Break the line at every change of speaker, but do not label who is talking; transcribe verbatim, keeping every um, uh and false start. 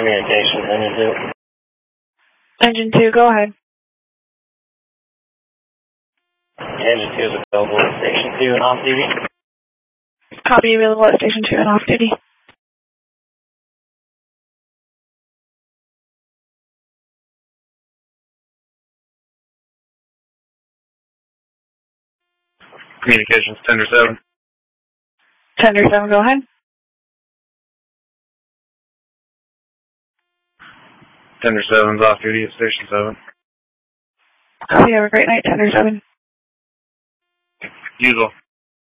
Communications, engine two.
Engine two, go ahead.
Engine two is available at Station two and off duty.
Copy, available at Station two and off duty.
Communications, Tender seven.
Tender seven, go ahead.
Tender seven's off duty at Station seven.
Copy, have a great night, Tender seven.
Usual.